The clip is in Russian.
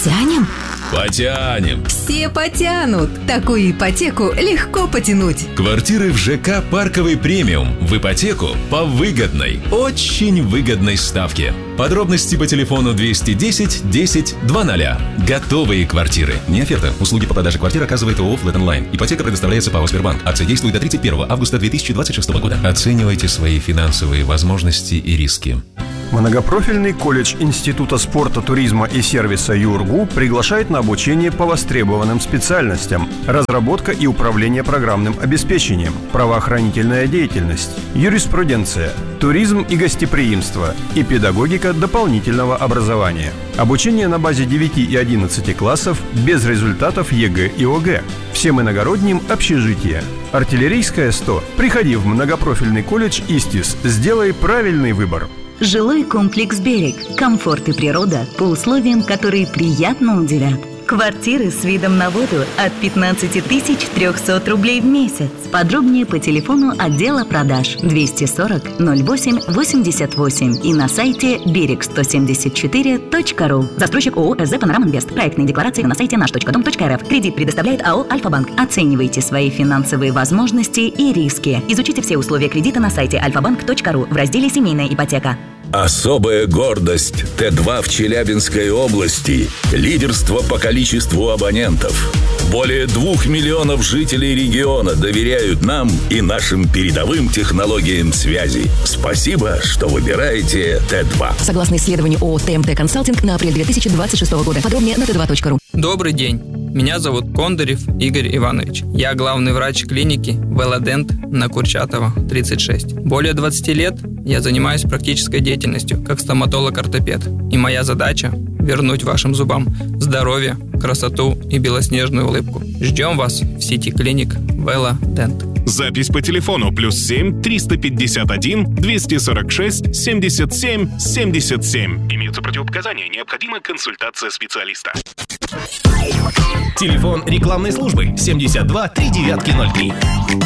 Потянем? Потянем. Все потянут. Такую ипотеку легко потянуть. Квартиры в ЖК «Парковый премиум» в ипотеку по выгодной, очень выгодной ставке. Подробности по телефону 210 10 00. Готовые квартиры. Не оферта. Услуги по продаже квартир оказывает ООО «Флэт Онлайн». Ипотека предоставляется ПАО «Сбербанк». Акция действует до 31 августа 2026 года. Оценивайте свои финансовые возможности и риски. Многопрофильный колледж Института спорта, туризма и сервиса ЮрГУ приглашает на обучение по востребованным специальностям: разработка и управление программным обеспечением, правоохранительная деятельность, юриспруденция, туризм и гостеприимство и педагогика дополнительного образования. Обучение на базе 9 и 11 классов без результатов ЕГЭ и ОГЭ. Всем иногородним общежитие. Артиллерийская 100. Приходи в многопрофильный колледж ИСТИС. Сделай правильный выбор. Жилой комплекс «Берег». Комфорт и природа по условиям, которые приятно удивят. Квартиры с видом на воду от 15 300 рублей в месяц. Подробнее по телефону отдела продаж 240 08 88 и на сайте берег174.ру. Застройщик ООО «СЗ Панорама Инвест». Проектные декларации на сайте наш.дом.рф. Кредит предоставляет АО «Альфа-банк». Оценивайте свои финансовые возможности и риски. Изучите все условия кредита на сайте alfabank.ru в разделе «Семейная ипотека». Особая гордость Т2 в Челябинской области. Лидерство по количеству абонентов. Более 2 миллионов жителей региона доверяют нам и нашим передовым технологиям связи. Спасибо, что выбираете Т2. Согласно исследованию ООО «ТМТ Консалтинг» на апрель 2026 года. Подробнее на t2.ru. Добрый день. Меня зовут Кондарев Игорь Иванович. Я главный врач клиники Велодент на Курчатова, 36. Более 20 лет я занимаюсь практической деятельностью как стоматолог-ортопед. И моя задача – вернуть вашим зубам здоровье, красоту и белоснежную улыбку. Ждем вас в сети клиник Велодент. Запись по телефону +7 351 246 77 77. Имеются противопоказания. Необходима консультация специалиста. Телефон рекламной службы 72 3903.